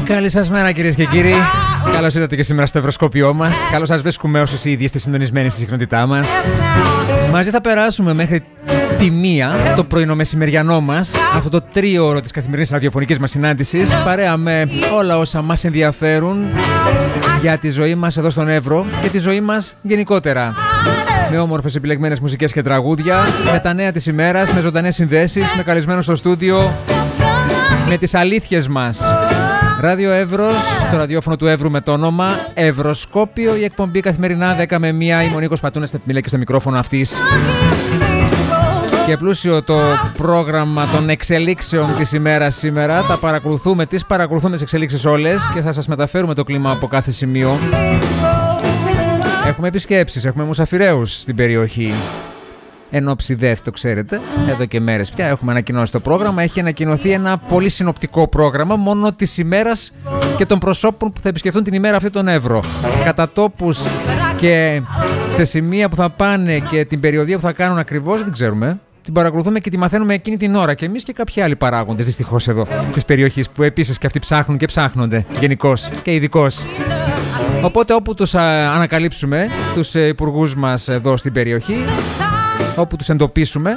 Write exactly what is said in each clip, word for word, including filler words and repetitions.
Καλή σας μέρα, κυρίες και κύριοι. Καλώς ήρθατε και σήμερα στο Ευρωσκόπιό μας. Καλώς σας βρίσκουμε όσους ήδη είστε συντονισμένοι στη συχνότητά μας. Μαζί θα περάσουμε μέχρι τη μία, το πρωινό μεσημεριανό μας, αυτό το τρίωρο της καθημερινής ραδιοφωνικής μας συνάντησης, παρέα με όλα όσα μας ενδιαφέρουν για τη ζωή μας εδώ στον Εύρο και τη ζωή μας γενικότερα. Με όμορφες επιλεγμένες μουσικές και τραγούδια, με τα νέα της ημέρας, με ζωντανές συνδέσεις, με καλεσμένους στο στούντιο, με τις αλήθειες μας. Ράδιο Εύρος, το ραδιόφωνο του Εύρου με το όνομα Ευρωσκόπιο, η εκπομπή καθημερινά δέκα με μία. Είμαι ο Νίκος Πατούνας, θα μιλάει και στο μικρόφωνο αυτής. Και πλούσιο το πρόγραμμα των εξελίξεων της ημέρας σήμερα. Τα παρακολουθούμε, τις παρακολουθούμε τις εξελίξεις όλες και θα σας μεταφέρουμε το κλίμα από κάθε σημείο. Έχουμε επισκέψεις, έχουμε μουσαφιρέους στην περιοχή. Εν όψη ΔΕΘ, το ξέρετε, εδώ και μέρες πια έχουμε ανακοινώσει το πρόγραμμα. Έχει ανακοινωθεί ένα πολύ συνοπτικό πρόγραμμα μόνο της ημέρας και των προσώπων που θα επισκεφθούν την ημέρα αυτή τον Εύρο. Κατά τόπους και σε σημεία που θα πάνε και την περιοδία που θα κάνουν ακριβώς δεν ξέρουμε. Την παρακολουθούμε και τη μαθαίνουμε εκείνη την ώρα και εμείς και κάποιοι άλλοι παράγοντες δυστυχώς εδώ της περιοχής που επίσης και αυτοί ψάχνουν και ψάχνονται γενικώς και ειδικώς. Οπότε όπου τους ανακαλύψουμε, τους υπουργούς μας εδώ στην περιοχή, όπου τους εντοπίσουμε,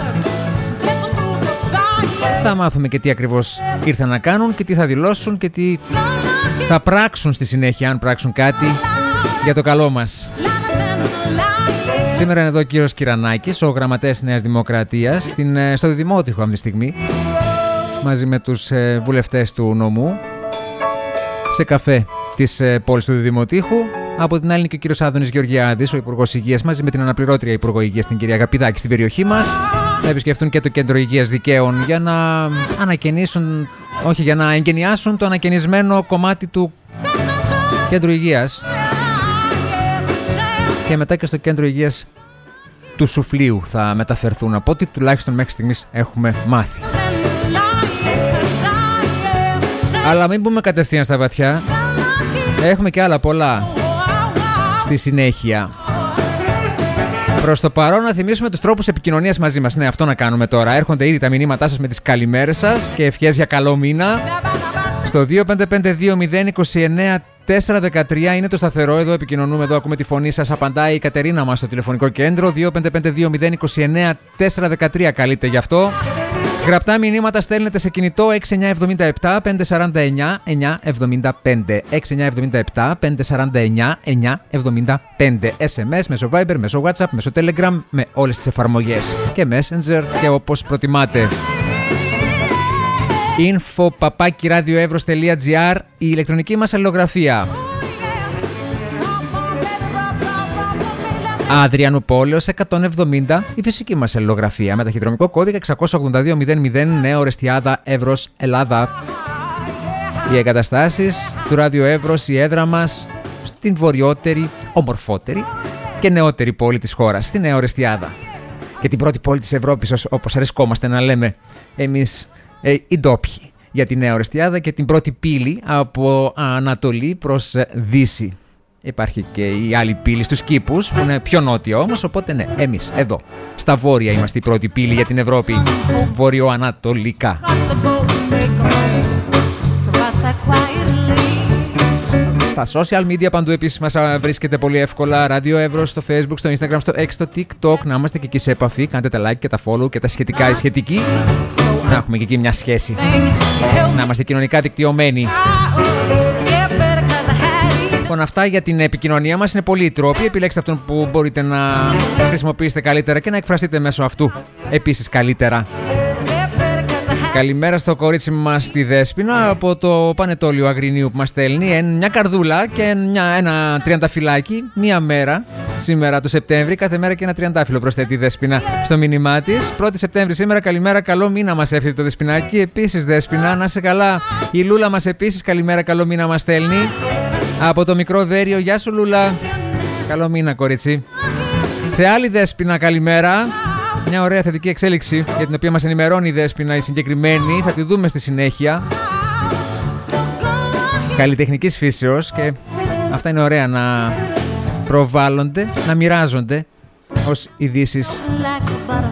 θα μάθουμε και τι ακριβώς ήρθαν να κάνουν και τι θα δηλώσουν και τι θα πράξουν στη συνέχεια, αν πράξουν κάτι για το καλό μας. Σήμερα είναι εδώ ο κύριος Κυρανάκης, ο γραμματέας Νέας Δημοκρατίας, στην, στο Δημότυχο αυτή τη στιγμή, μαζί με τους βουλευτές του νομού, σε καφέ της πόλης του Δημοτήχου. Από την άλλη είναι και ο κύριος Άδωνης Γεωργιάδης, ο Υπουργός Υγείας, μαζί με την αναπληρώτρια Υπουργό Υγείας, την κυρία Αγαπηδάκη, στην περιοχή μας. Θα επισκεφτούν και το Κέντρο Υγείας Δικαίων για να ανακαινήσουν, όχι για να εγκαινιάσουν το ανακαινισμένο κομμάτι του Κέντρου Υγείας. Και μετά και στο Κέντρο Υγείας του Σουφλίου θα μεταφερθούν, από ό,τι τουλάχιστον μέχρι στιγμής έχουμε μάθει. Αλλά μην μπούμε κατευθείαν στα βαθιά. Έχουμε και άλλα πολλά στη συνέχεια. Προς το παρόν να θυμίσουμε τους τρόπους επικοινωνίας μαζί μας. Ναι, αυτό να κάνουμε τώρα. Έρχονται ήδη τα μηνύματά σας με τις καλημέρες σας και ευχές για καλό μήνα. Στο δύο πέντε πέντε δύο μηδέν είκοσι εννέα τέσσερα δεκατρία είναι το σταθερό. Εδώ επικοινωνούμε, εδώ ακούμε τη φωνή σας. Απαντάει η Κατερίνα μας στο τηλεφωνικό κέντρο. δύο πέντε πέντε δύο μηδέν είκοσι εννέα τέσσερα δεκατρία καλείτε γι' αυτό. Γραπτά μηνύματα στέλνετε σε κινητό έξι εννιά εβδομήντα επτά πεντακόσια σαράντα εννιά εννιακόσια εβδομήντα πέντε. έξι εννιά εβδομήντα επτά πεντακόσια σαράντα εννιά εννιακόσια εβδομήντα πέντε. ες εμ ες, μέσω Viber, μέσω WhatsApp, μέσω Telegram, με όλες τις εφαρμογές. Και Messenger και όπως προτιμάτε. info παπάκι radioevros τελεία gr, η ηλεκτρονική μας αλληλογραφία. Αδριανουπόλεως εκατόν εβδομήντα, η φυσική μας αλληλογραφία με ταχυδρομικό κώδικα εξακόσια ογδόντα δύο μηδέν μηδέν, Νέο Ορεστιάδα, Εύρος, Ελλάδα. Οι εγκαταστάσεις του Ράδιο Εύρος, η έδρα μας στην βορειότερη, ομορφότερη και νεότερη πόλη της χώρας, στη Νέα Ορεστιάδα. Και την πρώτη πόλη της Ευρώπης, όπως αρεσκόμαστε να λέμε εμείς ε, οι ντόπιοι, για τη Νέα Ορεστιάδα, και την πρώτη πύλη από Ανατολή προς Δύση. Υπάρχει και η άλλη πύλη στους Κήπους που είναι πιο νότια όμως, οπότε ναι, εμείς εδώ στα βόρεια είμαστε η πρώτη πύλη για την Ευρώπη, βορειοανατολικά. Στα social media παντού επίσης μας βρίσκεται πολύ εύκολα. Ράδιο Εύρος στο Facebook, στο Instagram, στο X, στο TikTok. Να είμαστε και εκεί σε επαφή. Κάντε τα like και τα follow και τα σχετικά ή σχετική. Να έχουμε και εκεί μια σχέση. Να είμαστε κοινωνικά δικτυωμένοι. Λοιπόν, αυτά για την επικοινωνία μας. Είναι πολλοί οι τρόποι. Επιλέξτε αυτόν που μπορείτε να χρησιμοποιήσετε καλύτερα και να εκφραστείτε μέσω αυτού επίσης καλύτερα. Καλημέρα στο κορίτσι μας τη Δέσποινα από το Πανετόλιο Αγρινίου που μας στέλνει μια καρδούλα και μια, ένα τριανταφυλάκι μία μέρα σήμερα του Σεπτέμβρη. Κάθε μέρα και ένα τριαντάφυλλο προσθέτει η Δέσποινα στο μήνυμά της. πρώτη Σεπτέμβρη σήμερα. Καλημέρα, καλό μήνα μας εύχεται το Δεσποινάκι. Επίσης Δέσποινα, να σε καλά. Η Λούλα μας επίσης καλημέρα, καλό μήνα μας στέλνει από το μικρό Δέριο. Γεια σου Λούλα. Καλό μήνα κορίτσι. Σε άλλη Δέσποινα καλημέρα. Μια ωραία θετική εξέλιξη για την οποία μας ενημερώνει η Δέσποινα η συγκεκριμένη. Θα τη δούμε στη συνέχεια. Καλλιτεχνικής φύσεως, και αυτά είναι ωραία να προβάλλονται, να μοιράζονται ως ειδήσεις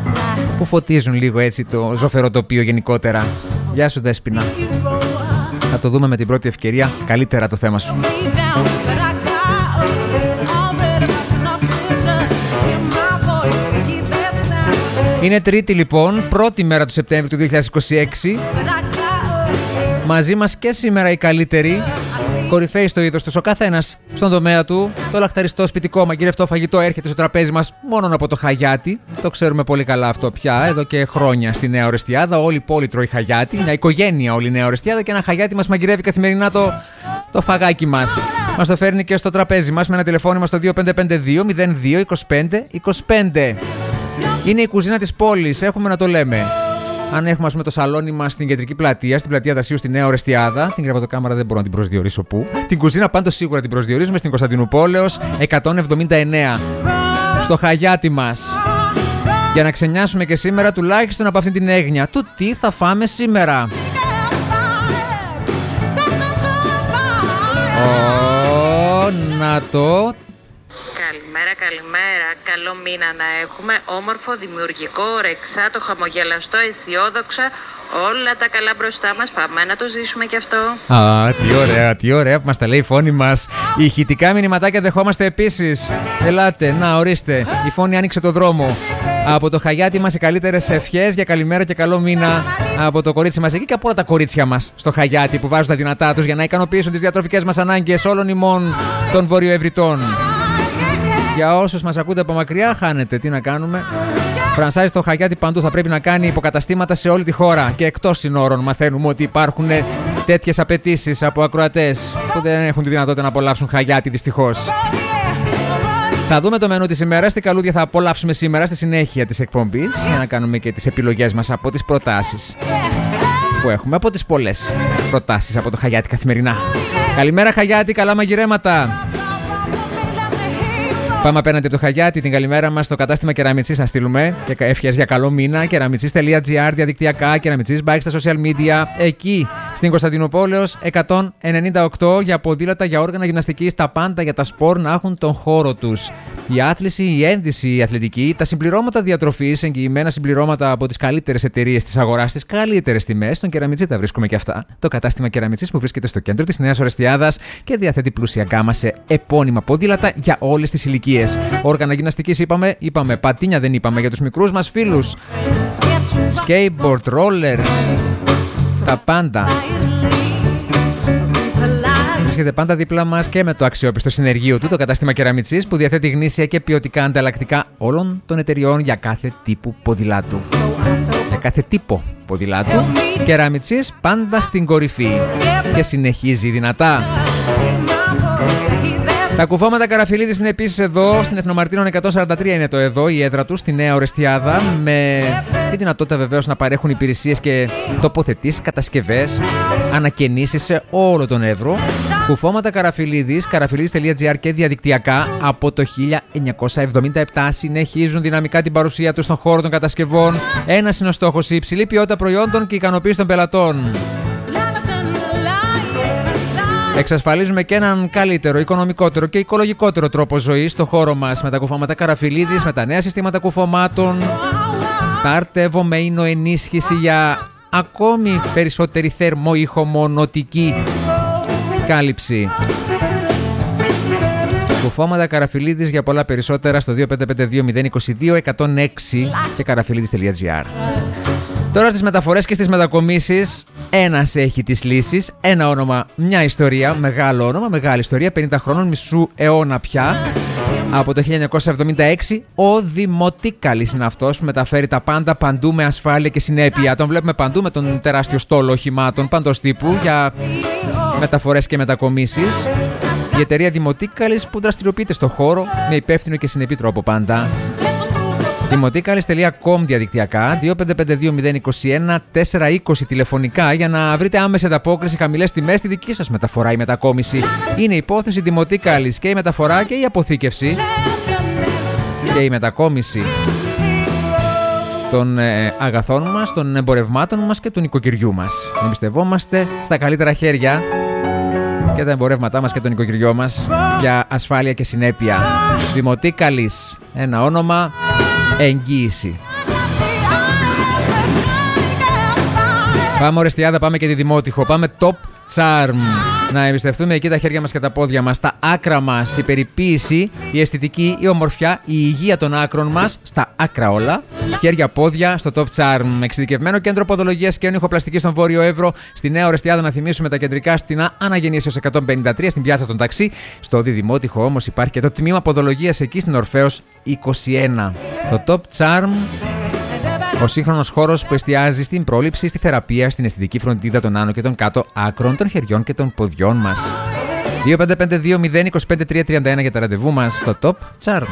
που φωτίζουν λίγο έτσι το ζωφερό τοπίο γενικότερα. Γεια σου Δέσποινα. Θα το δούμε με την πρώτη ευκαιρία καλύτερα το θέμα σου. Είναι Τρίτη λοιπόν, πρώτη μέρα του Σεπτέμβρη του δύο χιλιάδες είκοσι έξι. Μαζί μας και σήμερα οι καλύτεροι, κορυφαίοι στο είδος τους, ο καθένας στον τομέα του. Το λαχταριστό σπιτικό μαγειρευτό φαγητό έρχεται στο τραπέζι μας μόνο από το Χαγιάτι. Το ξέρουμε πολύ καλά αυτό πια, εδώ και χρόνια στη Νέα Ορεστιάδα. Όλη η πόλη τρώει Χαγιάτι, μια οικογένεια όλη η Νέα Ορεστιάδα, και ένα Χαγιάτι μας μαγειρεύει καθημερινά το, το φαγάκι μας. Μας το φέρνει και στο τραπέζι μας με ένα τηλεφώνημα στο δύο πέντε πέντε δύο μηδέν δύο είκοσι πέντε είκοσι πέντε. Είναι η κουζίνα της πόλης, έχουμε να το λέμε. Αν έχουμε, ας πούμε, το σαλόνι μας στην κεντρική πλατεία, στην πλατεία Δασίου στη Νέα Ορεστιάδα, την γραπτοκάμαρα δεν μπορώ να την προσδιορίσω πού. Την κουζίνα πάντως σίγουρα την προσδιορίζουμε στην Κωνσταντινούπολεως εκατόν εβδομήντα εννέα. Στο Χαγιάτι μας. Για να ξενιάσουμε και σήμερα τουλάχιστον από αυτή την έγνοια του τι θα φάμε σήμερα. Ω, να το. Καλημέρα, καλημέρα. Καλό μήνα να έχουμε. Όμορφο, δημιουργικό, ρεξάτο, χαμογελαστό, αισιόδοξα. Όλα τα καλά μπροστά μας. Πάμε να το ζήσουμε κι αυτό. Α, τι ωραία, τι ωραία που μας τα λέει η φωνή μας. Ηχητικά μηνυματάκια δεχόμαστε επίσης. Ελάτε, να ορίστε. Η φωνή άνοιξε το δρόμο. Από το Χαγιάτι μας οι καλύτερες ευχές για καλημέρα και καλό μήνα από το κορίτσι μας εκεί και από όλα τα κορίτσια μας στο Χαγιάτι που βάζουν τα δυνατά τους για να ικανοποιήσουν τις διατροφικές μας ανάγκες όλων ημών των βορειοευρυτών. Για όσους μας ακούτε από μακριά, χάνετε. Τι να κάνουμε. Φρανσάιζ στο Χαγιάτι παντού, θα πρέπει να κάνει υποκαταστήματα σε όλη τη χώρα. Και εκτός συνόρων μαθαίνουμε ότι υπάρχουν τέτοιες απαιτήσεις από ακροατές που δεν έχουν τη δυνατότητα να απολαύσουν Χαγιάτι, δυστυχώς. Θα δούμε το μενού της ημέρας, τι καλούδια θα απολαύσουμε σήμερα στη συνέχεια της εκπομπής, για να κάνουμε και τις επιλογές μας από τις προτάσεις που έχουμε, από τις πολλές προτάσεις από το Χαγιάτι καθημερινά. Καλημέρα Χαγιάτι, καλά μαγειρέματα. Πάμε απέναντι από το Χαγιάτι, την καλημέρα μας στο κατάστημα Κεραμιτσής να στείλουμε και ευχές για καλό μήνα. Κεραμιτσής τελεία τζι άρ διαδικτυακά, Κεραμιτσής Bike στα social media. Εκεί στην Κωνσταντινούπολεως εκατόν ενενήντα οκτώ για ποδήλατα, για όργανα γυμναστικής, τα πάντα για τα σπορ να έχουν τον χώρο τους. Η άθληση, η ένδυση, η αθλητική, τα συμπληρώματα διατροφής, εγγυημένα συμπληρώματα από τις καλύτερες εταιρείες της αγοράς, στις καλύτερες τιμές. Στον Κεραμιτσί τα βρίσκουμε και αυτά. Το κατάστημα Κεραμιτσής που βρίσκεται στο κέντρο της Νέας Ορεστιάδας και διαθέτει πλούσια γκάμα σε επώνυμα ποδήλατα για όλες τις ηλικίες. Όργανα γυμναστικής είπαμε, είπαμε, πατίνια δεν είπαμε για τους μικρούς μας φίλους. Skateboard, rollers, τα πάντα. Βρίσκεται πάντα δίπλα μας και με το αξιόπιστο συνεργείο του, το κατάστημα Κεραμιτσής, που διαθέτει γνήσια και ποιοτικά ανταλλακτικά όλων των εταιριών για κάθε τύπου ποδηλάτου. Για κάθε τύπο ποδηλάτου. Κεραμιτσής πάντα στην κορυφή. Και συνεχίζει δυνατά. Τα κουφώματα Καραφιλίδης είναι επίσης εδώ, στην Εθνομαρτίνων εκατόν σαράντα τρία είναι το εδώ, η έδρα του, στη Νέα Ορεστιάδα, με τη δυνατότητα βεβαίως να παρέχουν υπηρεσίες και τοποθετήσεις, κατασκευές, ανακαινήσεις σε όλο τον Εύρο. Κουφώματα Καραφιλίδης, καραφιλίδης τελεία τζι άρ και διαδικτυακά από το χίλια εννιακόσια εβδομήντα επτά συνεχίζουν δυναμικά την παρουσία τους στον χώρο των κατασκευών. Ένας είναι ο στόχος, η υψηλή ποιότητα προϊόντων και η ικανοποίηση των πελατών. Εξασφαλίζουμε και έναν καλύτερο, οικονομικότερο και οικολογικότερο τρόπο ζωής στο χώρο μας με τα κουφώματα Καραφιλίδης, με τα νέα συστήματα κουφωμάτων. Τα Artevo με ίνοενίσχυση για ακόμη περισσότερη θερμοϊχομονωτική κάλυψη. Κουφώματα Καραφιλίδης για πολλά περισσότερα στο δύο πέντε πέντε δύο μηδέν δύο δύο εκατόν έξι και καραφιλίδης τελεία τζι άρ. Τώρα στις μεταφορές και στις μετακομίσεις, ένας έχει τις λύσεις, ένα όνομα, μια ιστορία, μεγάλο όνομα, μεγάλη ιστορία, πενήντα χρόνων, μισού αιώνα πια. Από το χίλια εννιακόσια εβδομήντα έξι, ο Δημοτίκαλης είναι αυτός που μεταφέρει τα πάντα παντού με ασφάλεια και συνέπεια. Τον βλέπουμε παντού με τον τεράστιο στόλο οχημάτων παντός τύπου για μεταφορές και μετακομίσεις. Η εταιρεία Δημοτίκαλης που δραστηριοποιείται στο χώρο με υπεύθυνο και συνεπή τρόπο πάντα. δημοτίκαλης τελεία κομ διαδικτυακά, δύο πέντε πέντε δύο μηδέν δύο ένα τέσσερα είκοσι τηλεφωνικά για να βρείτε άμεση ανταπόκριση, χαμηλές τιμές στη δική σας μεταφορά ή μετακόμιση. Είναι υπόθεση Δημοτίκαλης και η μεταφορά και η αποθήκευση και η μετακόμιση των ε, αγαθών μας, των εμπορευμάτων μας και του νοικοκυριού μας. Εμπιστευόμαστε στα καλύτερα χέρια και τα εμπορεύματά μας και το νοικοκυριό μας για ασφάλεια και συνέπεια. Δημοτίκαλης, ένα όνομα, εγγύηση. Πάμε Ορεστιάδα, πάμε και τη Δημότυχο. Πάμε top Charm. Να εμπιστευτούμε εκεί τα χέρια μας και τα πόδια μας, τα άκρα μας, η περιποίηση, η αισθητική, η ομορφιά, η υγεία των άκρων μας, στα άκρα όλα. Χέρια, πόδια στο Top Charm. Εξειδικευμένο κέντρο ποδολογίας και ονυχοπλαστικής στον Βόρειο Εύρο. Στη Νέα Ορεστιάδα, να θυμίσουμε, τα κεντρικά στενά Αναγεννήσεως εκατόν πενήντα τρία στην πιάτσα των ταξί. Στο Διδημότυχο όμως υπάρχει και το τμήμα ποδολογίας εκεί στην Ορφέως είκοσι ένα. Το Top Charm. Ο σύγχρονος χώρος που εστιάζει στην πρόληψη, στη θεραπεία, στην αισθητική φροντίδα των άνω και των κάτω άκρων, των χεριών και των ποδιών μας. δύο πέντε πέντε δύο μηδέν δύο πέντε τρία τρία ένα για τα ραντεβού μας στο Top Charm.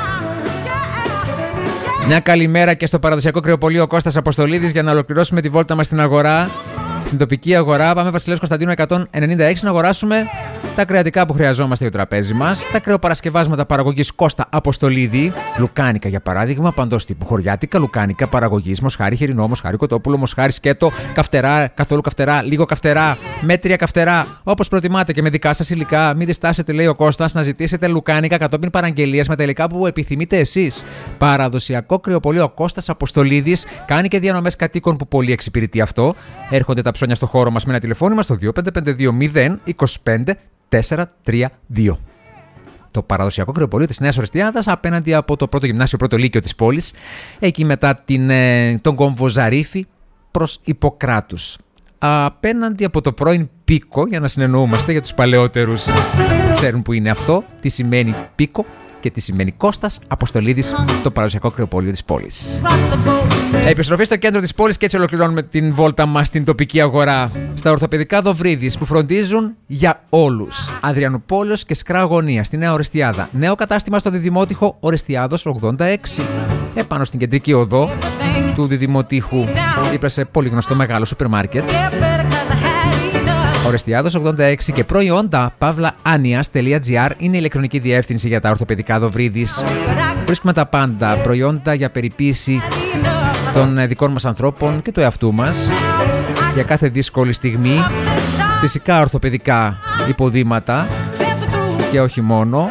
Μια καλημέρα και στο παραδοσιακό κρεοπωλείο Κώστας Αποστολίδης για να ολοκληρώσουμε τη βόλτα μας στην αγορά. Στην τοπική αγορά πάμε Βασιλέως Κωνσταντίνου εκατόν ενενήντα έξι να αγοράσουμε τα κρεατικά που χρειαζόμαστε για το τραπέζι μας, τα κρεοπαρασκευάσματα παραγωγής Κώστα Αποστολίδη, λουκάνικα για παράδειγμα, παντός τύπου χωριάτικα, λουκάνικα παραγωγής, μοσχάρι χοιρινό, μοσχάρι κοτόπουλο, μοσχάρι σκέτο, καυτερά, καθόλου καυτερά, λίγο καυτερά, μέτρια καυτερά, όπως προτιμάτε και με δικά σας υλικά. Μην διστάσετε, λέει ο Κώστας, να ζητήσετε λουκάνικα κατόπιν παραγγελίας με τα υλικά που επιθυμείτε εσείς. Παραδοσιακό κρεοπωλείο Κώστας Αποστολίδης, κάνει και διανομές κατοίκων που πολύ εξυπηρετεί αυτό. Έρχονται τα ψώνια στο χώρο μας με ένα τηλεφώνημα στο δύο πέντε πέντε δύο μηδέν δύο πέντε τέσσερα τρία δύο. Το παραδοσιακό κρεοπωλείο της Νέας Ορεστιάδας απέναντι από το πρώτο γυμνάσιο, πρώτο λύκειο της πόλης, εκεί μετά την, ε, τον κόμβο Ζαρίφη προς Ιπποκράτους. Απέναντι από το πρώην Πίκο, για να συνεννοούμαστε για τους παλαιότερους ξέρουν που είναι αυτό, τι σημαίνει Πίκο και τι σημαίνει Κώστας Αποστολίδης, το παραδοσιακό κρεοπωλείο της πόλης. Επιστροφή στο κέντρο της πόλης και έτσι ολοκληρώνουμε την βόλτα μας στην τοπική αγορά. Στα ορθοπαιδικά Δοβρίδης που φροντίζουν για όλους. Αδριανουπόλεως και Σκρά Αγωνία στη Νέα Ορεστιάδα. Νέο κατάστημα στο Διδημότυχο Ορεστιάδος ογδόντα έξι. Επάνω στην κεντρική οδό του Διδημοτήχου, δίπλα σε πολύ γνωστό μεγάλο σούπερ μάρκετ. Ορεστιάδος ογδόντα έξι και προϊόντα παύλα άνιας.gr είναι η ηλεκτρονική διεύθυνση για τα ορθοπαιδικά Δοβρίδης. Βρίσκουμε τα πάντα, προϊόντα για περιποίηση των δικών μας ανθρώπων και του εαυτού μας για κάθε δύσκολη στιγμή. Φυσικά ορθοπαιδικά υποδήματα και όχι μόνο.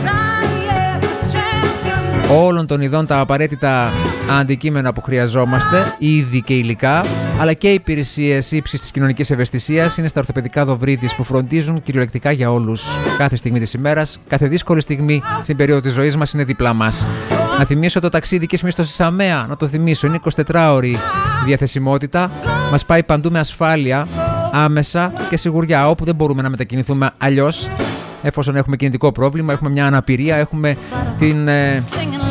Όλων των ειδών τα απαραίτητα αντικείμενα που χρειαζόμαστε, είδη και υλικά, αλλά και υπηρεσίες ύψης της κοινωνικής ευαισθησίας είναι στα ορθοπαιδικά Δοβρίδης που φροντίζουν κυριολεκτικά για όλους. Κάθε στιγμή της ημέρας, κάθε δύσκολη στιγμή στην περίοδο της ζωής μας είναι δίπλα μας. Να θυμίσω το ταξίδι δικής μίσθωσης ΑΜΕΑ, να το θυμίσω, είναι εικοσιτετράωρη διαθεσιμότητα, μας πάει παντού με ασφάλεια, άμεσα και σιγουριά, όπου δεν μπορούμε να μετακινηθούμε αλλιώς. Εφόσον έχουμε κινητικό πρόβλημα, έχουμε μια αναπηρία, έχουμε την ε,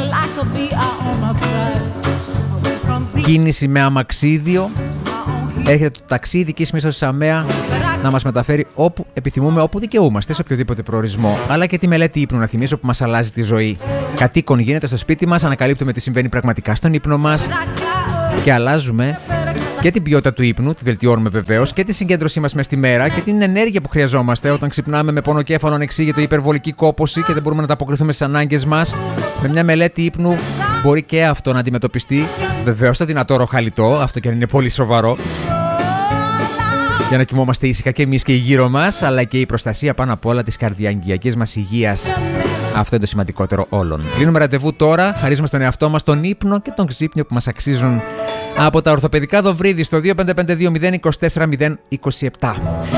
κίνηση με αμαξίδιο, έρχεται το ταξί δικής μίσθωσης ΑΜΕΑ να μας μεταφέρει όπου επιθυμούμε, όπου δικαιούμαστε, σε οποιοδήποτε προορισμό. Αλλά και τη μελέτη ύπνου, να θυμίσω, που μας αλλάζει τη ζωή. Κατοίκον γίνεται στο σπίτι μας, ανακαλύπτουμε τι συμβαίνει πραγματικά στον ύπνο μας και αλλάζουμε και την ποιότητα του ύπνου, τη βελτιώνουμε βεβαίως, και τη συγκέντρωσή μας μες στη μέρα και την ενέργεια που χρειαζόμαστε όταν ξυπνάμε με πονοκέφαλο, ανεξήγητο, υπερβολική κόπωση και δεν μπορούμε να ανταποκριθούμε στις ανάγκες μας. Με μια μελέτη ύπνου μπορεί και αυτό να αντιμετωπιστεί. Βεβαίως το δυνατό ροχαλιτό, αυτό και αν είναι πολύ σοβαρό, για να κοιμόμαστε ήσυχα και εμείς και οι γύρω μας, αλλά και η προστασία πάνω απ' όλα της καρδιαγγειακής μας υγείας. Αυτό είναι το σημαντικότερο όλων. Κλείνουμε ραντεβού τώρα, χαρίζουμε στον εαυτό μας τον ύπνο και τον ξύπνιο που μας αξίζουν από τα ορθοπαιδικά Δοβρίδη στο δύο πέντε πέντε δύο μηδέν δύο τέσσερα μηδέν δύο επτά.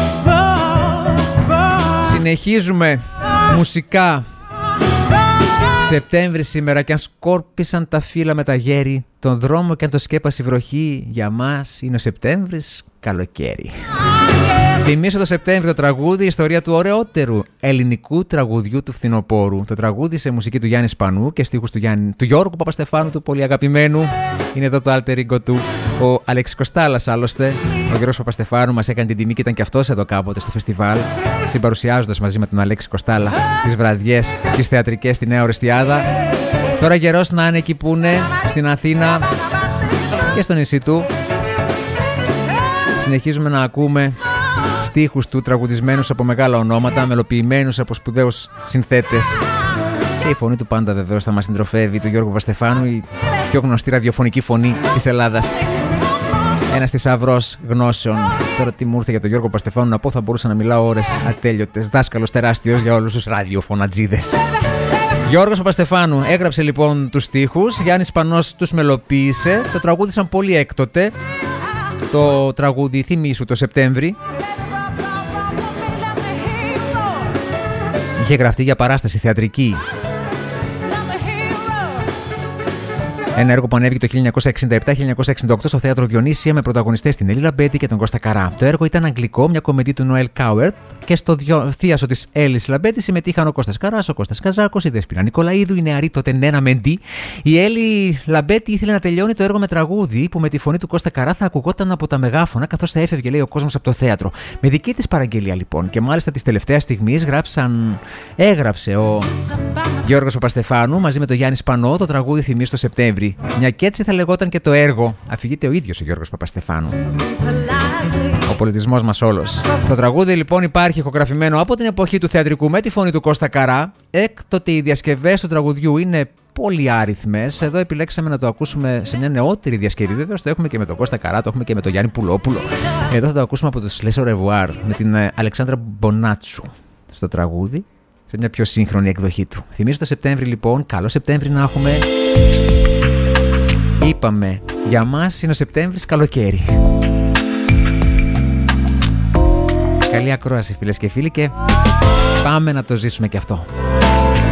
Συνεχίζουμε μουσικά. Σεπτέμβρη σήμερα και αν σκόρπισαν τα φύλλα με τα γέρι, τον δρόμο και αν το σκέπασε η βροχή, για μας είναι ο Σεπτέμβρης καλοκαίρι. Θυμίσω το Σεπτέμβρη το τραγούδι, η ιστορία του ωραιότερου ελληνικού τραγουδιού του φθινοπόρου. Το τραγούδι σε μουσική του Γιάννη Σπανού και στίχους του, Γιάννη, του Γιώργου Παπαστεφάνου, του πολύ αγαπημένου. Είναι εδώ το alter ego του, ο Αλέξης Κοστάλας άλλωστε. Ο Γιώργος Παπαστεφάνου μας έκανε την τιμή και ήταν και αυτός εδώ κάποτε στο φεστιβάλ, συμπαρουσιάζοντας μαζί με τον Αλέξη Κοστάλα τις βραδιές, τις θεατρικές στη Νέα Ορεστιάδα. Τώρα καιρός να είναι εκεί που είναι, στην Αθήνα και στο νησί του. Συνεχίζουμε να ακούμε στίχους του τραγουδισμένους από μεγάλα ονόματα, μελοποιημένους από σπουδαίους συνθέτες. Και η φωνή του πάντα βεβαίως θα μας συντροφεύει, του Γιώργου Παπαστεφάνου, η πιο γνωστή ραδιοφωνική φωνή της Ελλάδας. Ένας θησαυρός γνώσεων. Τώρα τι μου ήρθε για τον Γιώργο Παπαστεφάνου να πω, θα μπορούσα να μιλάω ώρες ατέλειωτες. Δάσκαλος τεράστιος για όλους τους ραδιοφωνατζίδες. Γιώργος Παπαστεφάνου έγραψε λοιπόν τους στίχους, Γιάννης Σπανός τους μελοποίησε, το τραγούδισαν πολύ έκτοτε. Το τραγούδι θυμίσου το Σεπτέμβρη. Είχε γραφτεί για παράσταση θεατρική. Ένα έργο που ανέβηκε το χίλια εννιακόσια εξήντα επτά με χίλια εννιακόσια εξήντα οκτώ στο θέατρο Διονύσια με πρωταγωνιστές την Έλλη Λαμπέτη και τον Κώστα Καρά. Το έργο ήταν αγγλικό, μια κομμεντή του Νοέλ Κάουερτ, και στο διο... θίασο της Έλλης Λαμπέτη συμμετείχαν ο Κώστας Καράς, ο Κώστας Καζάκος, η Δέσποινα Νικολαίδου, η νεαρή τότε Νένα Μεντή. Η Έλλη Λαμπέτη ήθελε να τελειώνει το έργο με τραγούδι που με τη φωνή του Κώστα Καρά θα ακουγόταν από τα μεγάφωνα καθώς θα έφευγε, λέει, ο κόσμος από το θέατρο. Με δική της παραγγελία λοιπόν, και μάλιστα της τελευταίας στιγμής γράψαν... έγραψε ο Γιώργος Παπαστεφάνου μαζί με τον Γιάννη Σπανό το τραγούδι Θυμίσου το Σεπτέμβρη. Μια και έτσι θα λεγόταν και το έργο. Αφηγείται ο ίδιος ο Γιώργος Παπαστεφάνου. Ο πολιτισμός μας όλος. Το τραγούδι λοιπόν υπάρχει ηχογραφημένο από την εποχή του θεατρικού με τη φωνή του Κώστα Καρά. Έκτοτε οι διασκευές του τραγουδιού είναι πολύ άριθμες. Εδώ επιλέξαμε να το ακούσουμε σε μια νεότερη διασκευή. Βέβαια το έχουμε και με τον Κώστα Καρά, το έχουμε και με τον Γιάννη Πουλόπουλο. Εδώ θα το ακούσουμε από το Les Au Revoir με την Αλεξάνδρα Μπονάτσου στο τραγούδι, σε μια πιο σύγχρονη εκδοχή του. Θυμίζω το Σεπτέμβρη λοιπόν, καλό Σεπτέμβρη να έχουμε. Είπαμε, για μας είναι ο Σεπτέμβρης καλοκαίρι. Καλή ακρόαση φίλες και φίλοι και πάμε να το ζήσουμε και αυτό.